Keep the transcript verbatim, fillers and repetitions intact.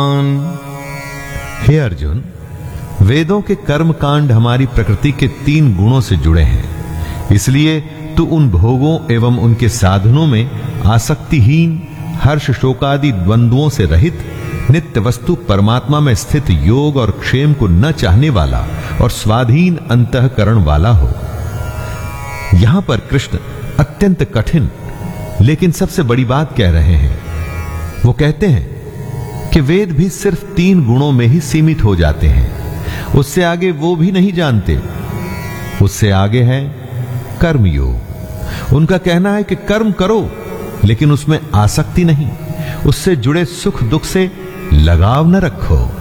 हे अर्जुन, वेदों के कर्म कांड हमारी प्रकृति के तीन गुणों से जुड़े हैं। इसलिए तू उन भोगों एवं उनके साधनों में आसक्तिहीन, हर्ष शोकादि द्वंद्वों से रहित, नित्य वस्तु परमात्मा में स्थित योग और क्षेम को न चाहने वाला और स्वाधीन अंतःकरण वाला हो। यहां पर कृष्ण अत्यंत कठिन लेकिन सबसे बड़ी बात कह रहे हैं। वो कहते हैं कि वेद भी सिर्फ तीन गुणों में ही सीमित हो जाते हैं, उससे आगे वो भी नहीं जानते। उससे आगे है कर्मयोग। उनका कहना है कि कर्म करो लेकिन उसमें आसक्ति नहीं, उससे जुड़े सुख दुख से लगाव न रखो।